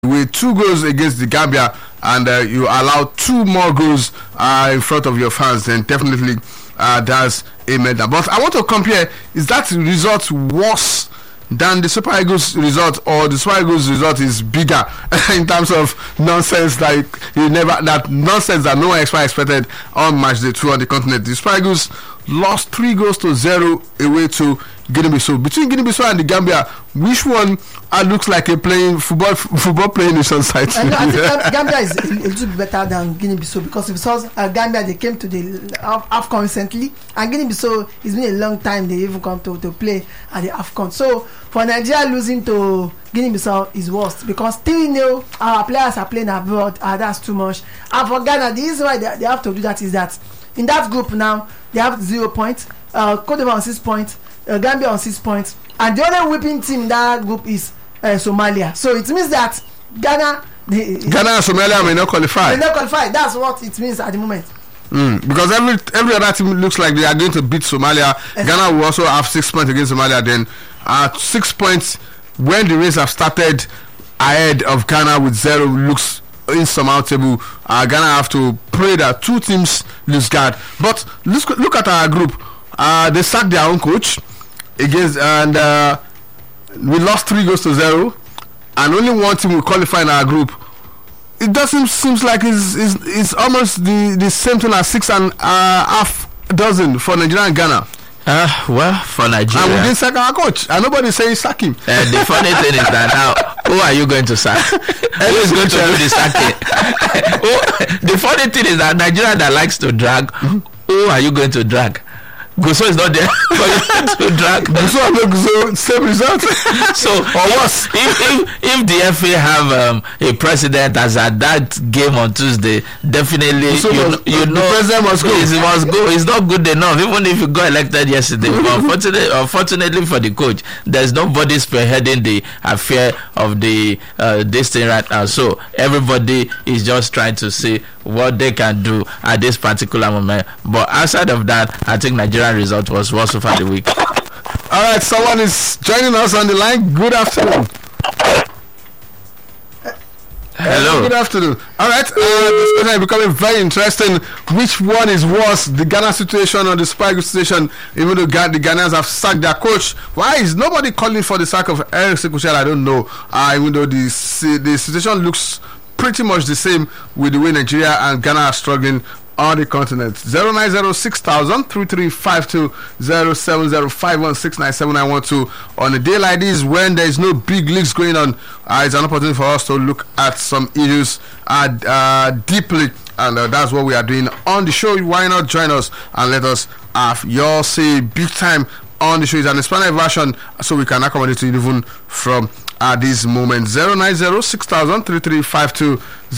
with 2 goals against the Gambia, and you allow 2 more goals in front of your fans, then definitely that's a medal. But I want to compare: is that result worse than the Super Eagles result, or the Super Eagles result is bigger in terms of nonsense that nonsense that no one expected on match day 2 on the continent? The Super Eagles lost 3-0 away to Guinea-Bissau. Between Guinea-Bissau and the Gambia, which one looks like a playing football playing nation side? I think Gambia is a little bit better than Guinea-Bissau, because if you saw Gambia, they came to the AFCON recently, and Guinea-Bissau, it's been a long time they even come to play at the AFCON. So for Nigeria, losing to Guinea-Bissau is worst, because 3-0 our players are playing abroad, that's too much. And for Ghana, the reason why they have to do that is that in that group now they have 0 points, Cote d'Ivoire on 6 points, Gambia on 6 points, and the other whipping team in that group is Somalia. So it means that Ghana and Somalia may not qualify. That's what it means at the moment. Because every other team looks like they are going to beat Somalia. Ghana will also have 6 points against Somalia. Then 6 points when the race have started ahead of Ghana with 0 looks insurmountable. Ghana have to pray that 2 teams lose guard. But look at our group. They sacked their own coach against, and we lost 3-0, and only 1 team will qualify in our group. It doesn't seems like it's almost the same thing as 6.5 dozen for Nigeria and Ghana. Well, for Nigeria, and we didn't sack our coach, and nobody saying sack him. The funny thing is that now, who are you going to sack? Who is going to do the sacking? The funny thing is that Nigeria that likes to drag, who are you going to drag? Guso is not there for you to drag. Guso, same result. So, or worse, if the FA have a president as at that game on Tuesday, definitely you know the president must go. He must go. It's not good enough, even if you got elected yesterday. Unfortunately for the coach, there's nobody spearheading the affair of the this thing right now. So everybody is just trying to see what they can do at this particular moment. But outside of that, I think Nigerian result was worse for the week. All right, someone is joining us on the line. Good afternoon. Hello. Good afternoon. All right, this is becoming very interesting. Which one is worse, the Ghana situation or the Super Eagles situation? Even though the Ghanaians have sacked their coach, why is nobody calling for the sack of Eric Sekuchel? I don't know. Even though the situation looks pretty much the same with the way Nigeria and Ghana are struggling on the continent. 0906000 3352 07051697912. On a day like this, when there is no big leagues going on, it's an opportunity for us to look at some issues deeply, and that's what we are doing on the show. Why not join us and let us have your say big time on the show? It's an expanded version, so we can accommodate you even from at this moment. 0906000 3352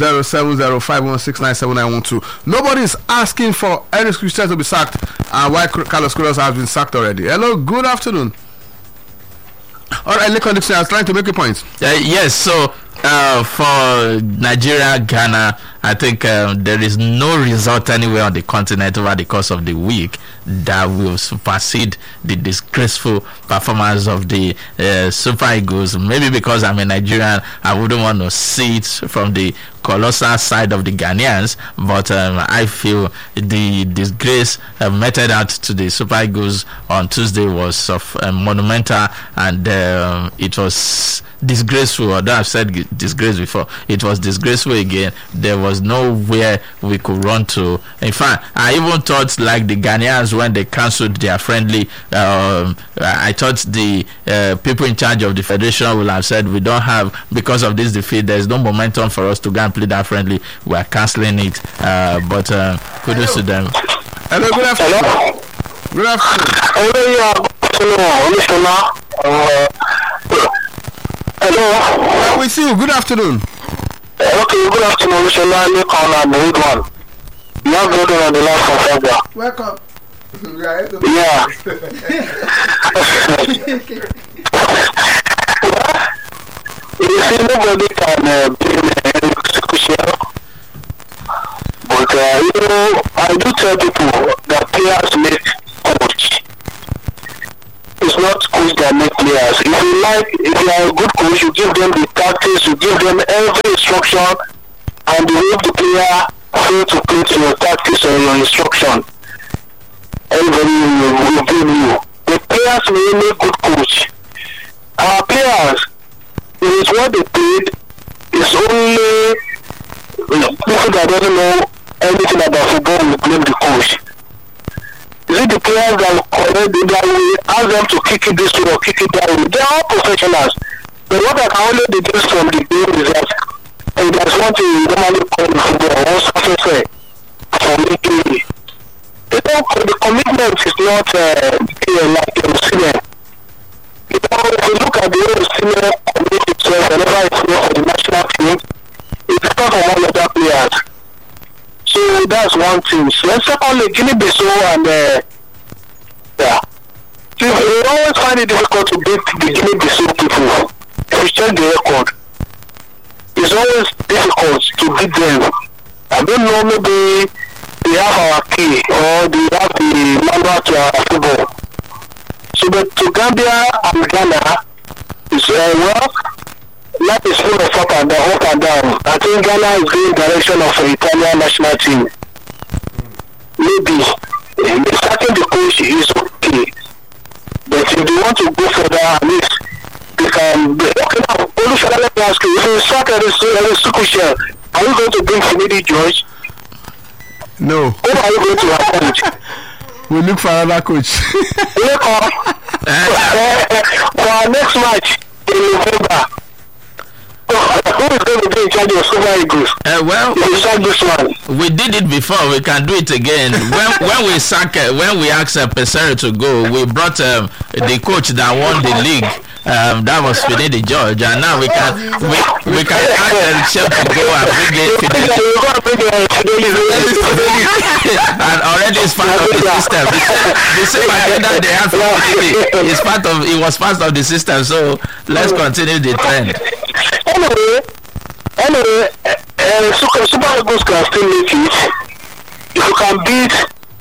07051697912. Nobody is asking for Eric Sekuchel to be sacked, and why Carlos Queiroz has been sacked already. Hello, good afternoon. All right, Lekon Dixon, I was trying to make a point. Yes, so for Nigeria, Ghana, I think there is no result anywhere on the continent over the course of the week that will supersede the disgraceful performance of the Super Eagles. Maybe because I'm a Nigerian, I wouldn't want to see it from the colossal side of the Ghanaians, but I feel the disgrace meted out to the Super Eagles on Tuesday was monumental, and it was disgraceful. Although I've said disgrace before, it was disgraceful again. There was nowhere we could run to. In fact, I even thought like the Ghanaians when they cancelled their friendly, I thought the people in charge of the federation will have said, we don't have, because of this defeat, there's no momentum for us to go and play that friendly, we are cancelling it. But kudos to them. Hello, good afternoon. Hello. Good afternoon. Hello. We see you. Good afternoon. Okay, good afternoon, Mr. Lally. Call the good one. You have good on the line from February. Welcome. Yeah. You see, nobody can blame Eric Sekuchel. But, I do tell people that players make coach. It's not coach coach that make players. If you are a good coach, you give them the tactics, you give them every instruction, and the way the player fail to play to your tactics or your instruction, everybody will give you. The players may make good coach. Our players, it is what they played. It's only people that don't know anything about football will blame the coach. Is it the players that will ask them to kick it this way or kick it that way? They are all professionals. But what I can only deduce from the game is that there's one thing you normally call in football, one success for me. The commitment is not like senior. If you look at the senior commitment itself, whenever it's for the national team, it's not from all other players. So that's one thing. So secondly, Guinea-Bissau and we always find it difficult to beat the Guinea-Bissau people. If you check the record, it's always difficult to beat them. I don't know, maybe they have our key or they have the manual to our football. So but to Gambia and Ghana, it's life is full of up and down. I think Ghana is going direction of the Italian national team. Maybe starting the coach is okay, but if they want to go further, at least they can. Okay, now Olusola, let me ask you: if you start at the are you going to bring Finidi George? No. Who are you going to appoint? We look for another coach. Look for our next match in November. Who is going to be in charge of Super Eagles? We did it before. We can do it again. when we asked Pesero to go, we brought the coach that won the league. That was Finidi George, and now we can ask the chef to go and bring in Finidi. And already it's part of the system. The same agenda they have for Finidi it was part of the system. So let's continue the trend. Anyway, Super Eagles can still make it if you can beat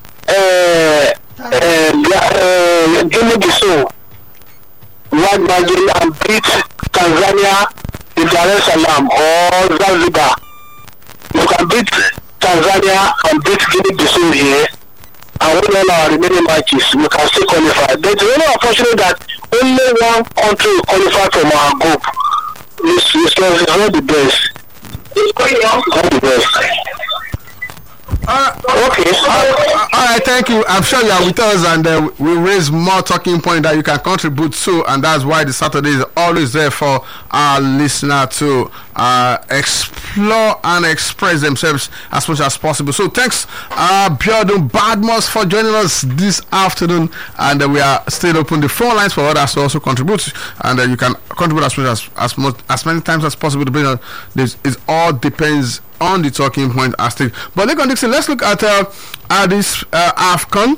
Guinea-Bissau, Wad Magin, and beat Tanzania in Dar es Salaam or Zanzibar. You can beat Tanzania and beat Guinea-Bissau here, and win all our remaining matches. We can still qualify. But it's really unfortunate that only one country will qualify from our group. It's not the best. It's not the best. Okay. All right, thank you. I'm sure you are with us, and we raise more talking points that you can contribute to, and that's why the Saturday is always there for our listener to explore and express themselves as much as possible. So thanks, Biodun Badmus, for joining us this afternoon, and we are still open the phone lines for others to also contribute, and you can contribute as many times as possible to bring on this. It all depends on the talking point aspect. But Dixon, let's look at this AFCON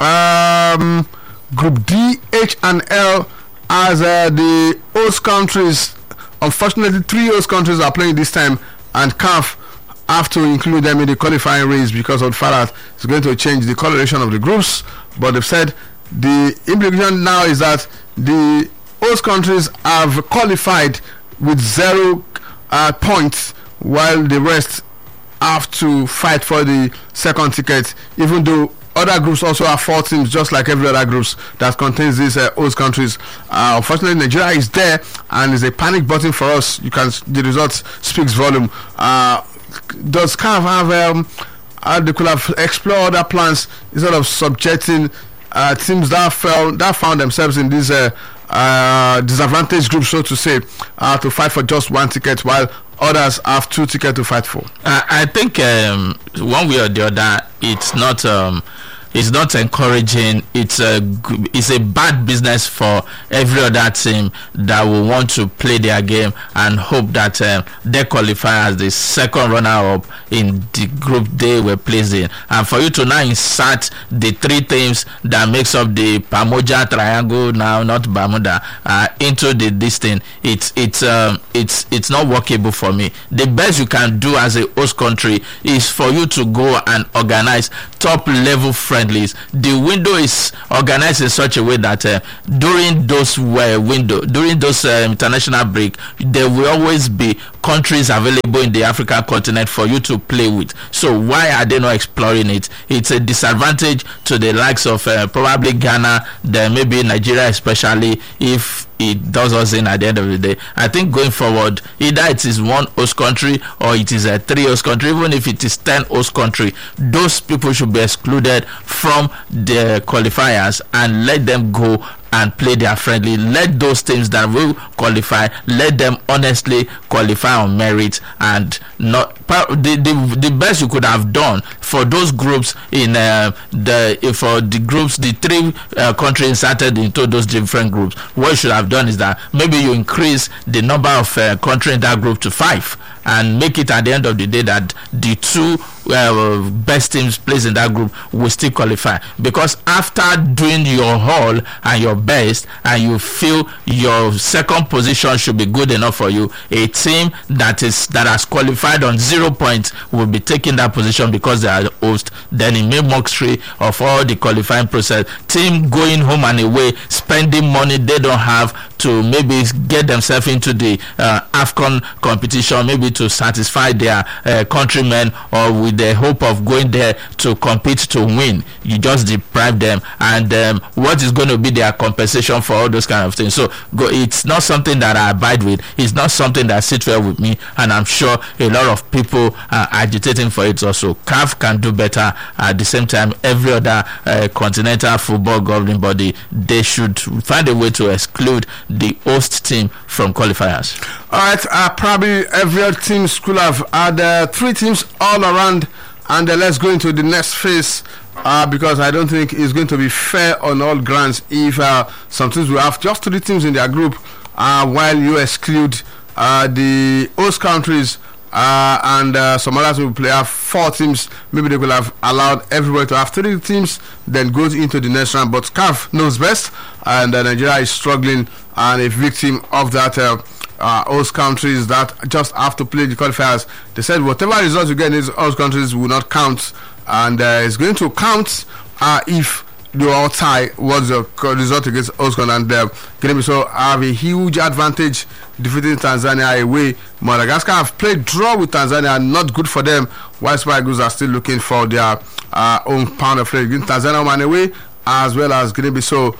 Group D, H, and L as the host countries. Unfortunately, 3 host countries are playing this time, and CAF have to include them in the qualifying race because of the fact that it's going to change the coloration of the groups. But they've said the implication now is that the host countries have qualified with 0 points, while the rest have to fight for the second ticket, even though other groups also have 4 teams, just like every other groups that contains these host countries. Unfortunately, Nigeria is there, and is a panic button for us. The result speaks volume. Does CAF have they could have explored other plans instead of subjecting teams that found themselves in this disadvantaged group, so to say, to fight for just 1 ticket, while others have 2 tickets to fight for? I think one way or the other, it's not encouraging. It's a bad business for every other team that will want to play their game and hope that they qualify as the second runner-up in the group they were placed in. And for you to now insert the 3 teams that makes up the Pamoja Triangle, now not Bermuda, into this thing, it's not workable for me. The best you can do as a host country is for you to go and organize top-level friendly friendlies. The window is organized in such a way that during those international break, there will always be countries available in the African continent for you to play with. So why are they not exploring it? It's a disadvantage to the likes of probably Ghana, then maybe Nigeria, especially if it does us in at the end of the day. I think going forward, either it is one host country or it is a 3 host country. Even if it is 10 host country, those people should be excluded from the qualifiers and let them go and play their friendly. Let those teams that will qualify, let them honestly qualify on merit, and not the best you could have done for those groups in the 3 countries inserted into those different groups. What you should have done is that maybe you increase the number of countries in that group to 5 and make it at the end of the day that the 2 best teams placed in that group will still qualify. Because after doing your all and your best and you feel your second position should be good enough for you, a team that has qualified on 0 points will be taking that position because they are the host. Then it may mockery of all the qualifying process. Team going home and away, spending money they don't have to maybe get themselves into the AFCON competition, maybe to satisfy their countrymen, or with the hope of going there to compete to win. You just deprive them, and what is going to be their compensation for all those kind of things? So it's not something that I abide with. It's not something that sits well with me, and I'm sure a lot of people are agitating for it also. CAF can do better. At the same time, every other continental football governing body, they should find a way to exclude the host team from qualifiers. All right, probably every team could have had 3 teams all around, and let's go into the next phase, because I don't think it's going to be fair on all grounds if some teams will have just 3 teams in their group, while you exclude the host countries, and some others will play 4 teams. Maybe they could have allowed everybody to have 3 teams, then go into the next round. But CAF knows best, and Nigeria is struggling and a victim of that. Host countries that just have to play the qualifiers. They said whatever results you get in these host countries will not count, and it's going to count if the all tie was the result against host country, and Guinea-Bissau have a huge advantage defeating Tanzania away. Madagascar have played draw with Tanzania, not good for them, while Super Eagles are still looking for their own pound of flesh against Tanzania man away, as well as Guinea-Bissau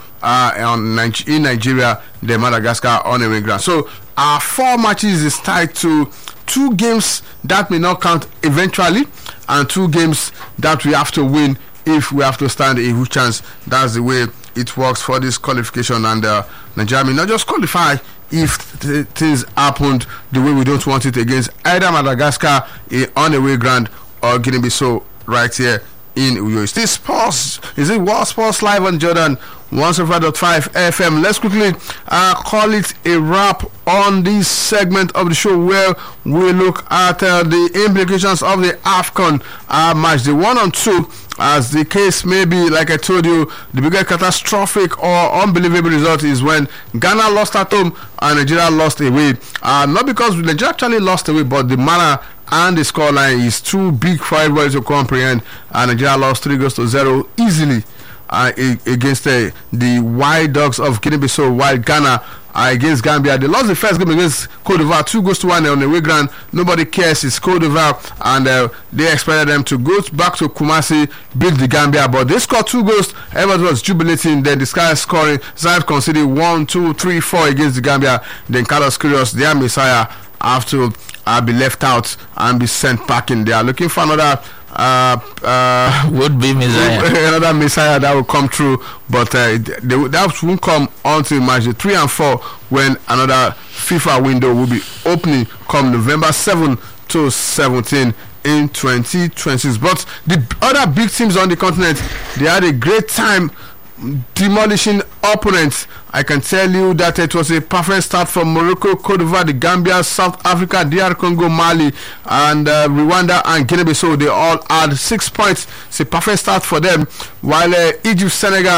in Nigeria, the Madagascar on away ground. So 4 matches is tied to 2 games that may not count eventually, and 2 games that we have to win if we have to stand a huge chance. That's the way it works for this qualification, and Nigeria may not just qualify if things happened the way we don't want it against either Madagascar on away ground or Guinea-Bissau right here in Uyo. Is this sports? Is it World Sports Live on Jordan 105.5 FM? Let's quickly call it a wrap on this segment of the show, where we look at the implications of the AFCON match, the 1 and 2. As the case may be, like I told you, the biggest catastrophic or unbelievable result is when Ghana lost at home and Nigeria lost away. Not because Nigeria actually lost away, but the manner and the scoreline is too big for everybody to comprehend. Nigeria lost 3-0 easily against the Wild Dogs of Guinea-Bissau, while Ghana against Gambia, they lost the first game against Cote d'Ivoire 2-1 on the way ground. Nobody cares, it's Cote d'Ivoire, and they expected them to go back to Kumasi, beat the Gambia, but they scored 2 goals. Everyone was jubilating. Then the Sky scoring, Zayed conceded 1, 2, 3, 4 against the Gambia. Then Carlos Queiroz, their Messiah, have to be left out and be sent packing. They are looking for another would be Messiah. Another Messiah that will come through, but that won't come until match 3 and 4, when another FIFA window will be opening come November 7 to 17 in 2026. But the other big teams on the continent, they had a great time demolishing opponents. I can tell you that it was a perfect start from Morocco, Cote d'Ivoire, the Gambia, South Africa, DR Congo, Mali, and Rwanda and Guinea-Bissau. They all had 6 points. It's a perfect start for them. While Egypt, Senegal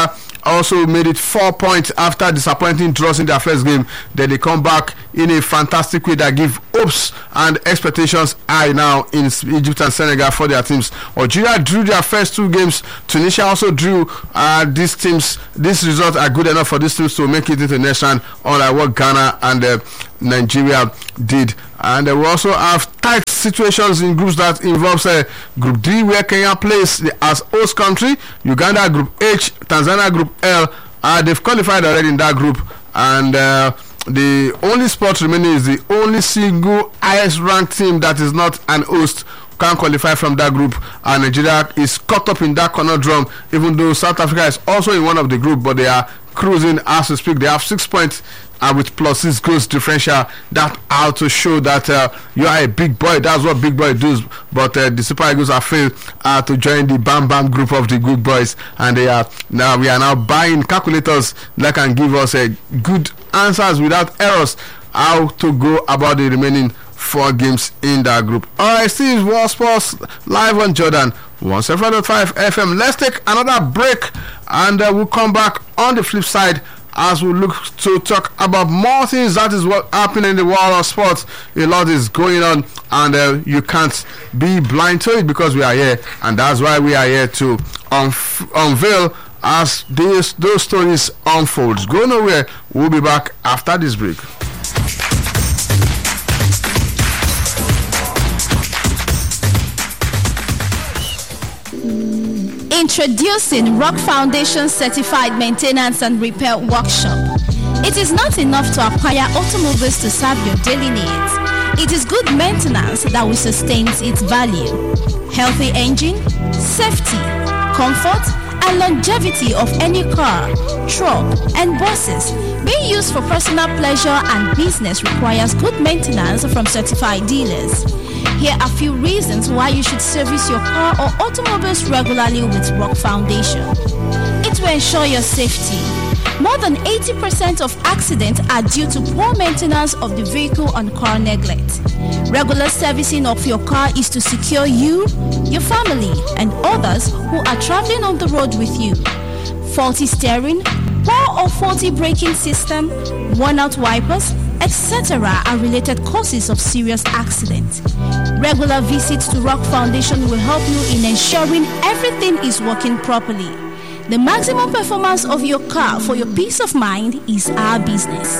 also made it 4 points after disappointing draws in their first game. Then they come back in a fantastic way that give hopes and expectations high now in Egypt and Senegal for their teams. Algeria drew their first 2 games. Tunisia also drew these teams. These results are good enough for these teams to make it into the next round, unlike what Ghana and Nigeria did. And we also have tight situations in groups that involves Group D, where Kenya plays as host country, Uganda Group H, Tanzania Group L. They've qualified already in that group, and the only spot remaining is the only single highest ranked team that is not an host can qualify from that group, and Nigeria is caught up in that conundrum, even though South Africa is also in one of the group, but they are cruising as we speak. They have 6 points with +6 goals differential. That out to show that you are a big boy. That's what big boy does. But the Super Eagles have failed to join the Bam Bam group of the good boys, and we are now buying calculators that can give us good answers without errors how to go about the remaining 4 games in that group. Alright, Steve, World Sports live on Jordan 107.5 FM. Let's take another break, and we'll come back on the flip side as we look to talk about more things. That is what happening in the world of sports. A lot is going on, and you can't be blind to it because we are here, and that's why we are here to unveil as those stories unfold. Go nowhere. We'll be back after this break. Introducing Rock Foundation Certified Maintenance and Repair Workshop. It is not enough to acquire automobiles to serve your daily needs. It is good maintenance that will sustain its value. Healthy engine, safety, comfort, and longevity of any car, truck, and buses being used for personal pleasure and business requires good maintenance from certified dealers. Here are a few reasons why you should service your car or automobiles regularly with Rock Foundation. It will ensure your safety. More than 80% of accidents are due to poor maintenance of the vehicle and car neglect. Regular servicing of your car is to secure you, your family, and others who are traveling on the road with you. Faulty steering, poor or faulty braking system, worn-out wipers, etc. are related causes of serious accidents. Regular visits to Rock Foundation will help you in ensuring everything is working properly. The maximum performance of your car for your peace of mind is our business.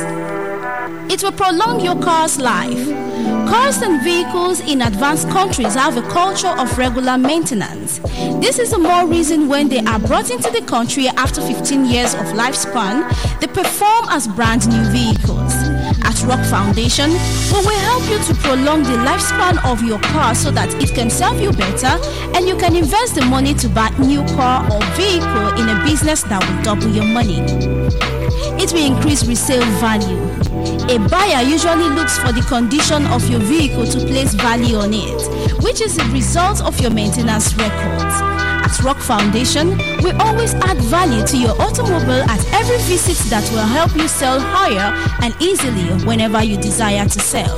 It will prolong your car's life. Cars and vehicles in advanced countries have a culture of regular maintenance. This is the more reason when they are brought into the country after 15 years of lifespan, they perform as brand new vehicles. At Rock Foundation, we will help you to prolong the lifespan of your car so that it can serve you better and you can invest the money to buy new car or vehicle in a business that will double your money. It will increase resale value. A buyer usually looks for the condition of your vehicle to place value on it, which is the result of your maintenance records. At Rock Foundation, we always add value to your automobile at every visit that will help you sell higher and easily whenever you desire to sell.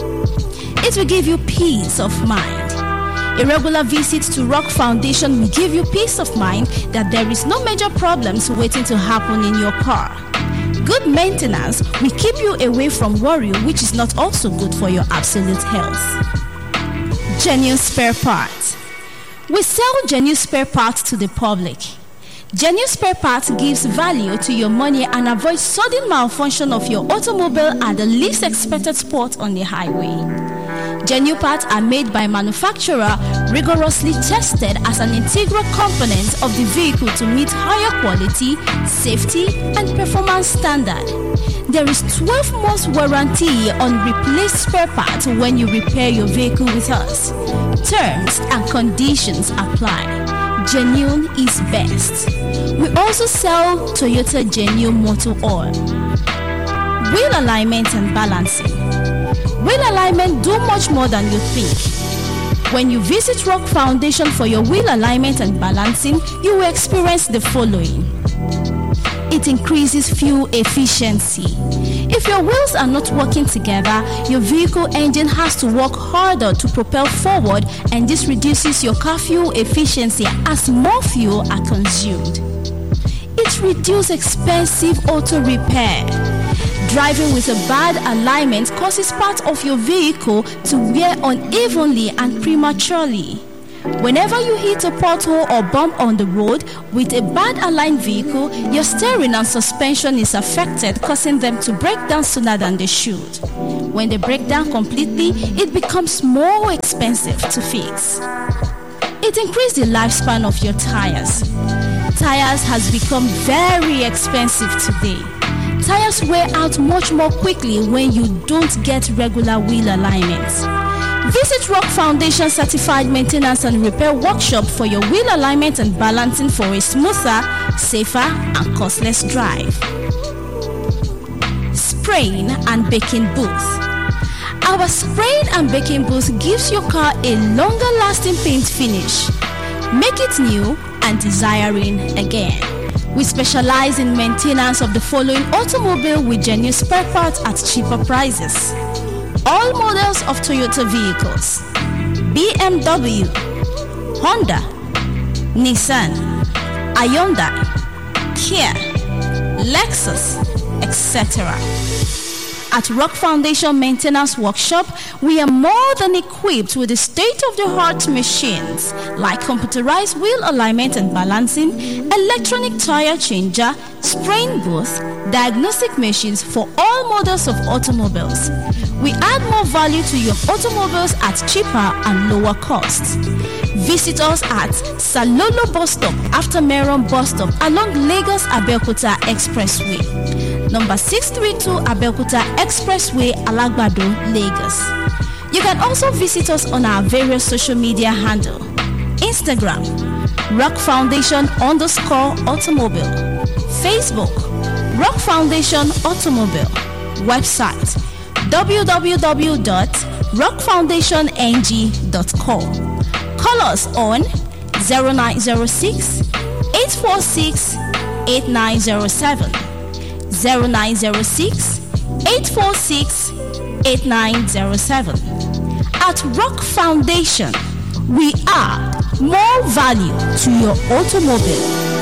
It will give you peace of mind. A regular visit to Rock Foundation will give you peace of mind that there is no major problems waiting to happen in your car. Good maintenance will keep you away from worry, which is not also good for your absolute health. Genuine spare parts. We sell genuine spare parts to the public. Genuine spare parts gives value to your money and avoids sudden malfunction of your automobile at the least expected spot on the highway. Genuine parts are made by manufacturer, rigorously tested as an integral component of the vehicle to meet higher quality, safety, and performance standard. There is 12 months warranty on replaced spare parts when you repair your vehicle with us. Terms and conditions apply. Genuine is best. We also sell Toyota Genuine Motor Oil. Wheel alignment and balancing. Wheel alignment do much more than you think. When you visit Rock Foundation for your wheel alignment and balancing, you will experience the following. It increases fuel efficiency. If your wheels are not working together, your vehicle engine has to work harder to propel forward, and this reduces your car fuel efficiency as more fuel are consumed. It reduces expensive auto repair. Driving with a bad alignment causes parts of your vehicle to wear unevenly and prematurely. Whenever you hit a pothole or bump on the road with a bad aligned vehicle, your steering and suspension is affected, causing them to break down sooner than they should. When they break down completely, it becomes more expensive to fix. It increases the lifespan of your tires. Tires has become very expensive today. Tires wear out much more quickly when you don't get regular wheel alignments. Visit Rock Foundation Certified Maintenance and Repair Workshop for your wheel alignment and balancing for a smoother, safer, and costless drive. Spraying and baking booth. Our spraying and baking booth gives your car a longer lasting paint finish. Make it new and desiring again. We specialize in maintenance of the following automobile with genuine spare parts at cheaper prices. All models of Toyota vehicles, BMW, Honda, Nissan, Hyundai, Kia, Lexus, etc. At Rock Foundation Maintenance Workshop, we are more than equipped with the state-of-the-art machines like computerized wheel alignment and balancing, electronic tire changer, spraying booth, diagnostic machines for all models of automobiles. We add more value to your automobiles at cheaper and lower costs. Visit us at Salolo Bus Stop after Meron Bus Stop along Lagos-Abeokuta Expressway. Number 632 Abeokuta Expressway, Alagbado, Lagos. You can also visit us on our various social media handle. Instagram, Rock Foundation _automobile. Facebook, Rock Foundation Automobile. Website, www.rockfoundationg.com. Call us on 0906 846 8907, 0906 846 8907. At Rock Foundation, we are more value to your automobile.